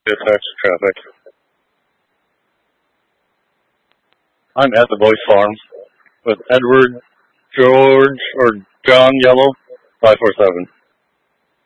dispatch traffic. I'm at the Boyce Farm with Edward, George, or John Yellow, 547.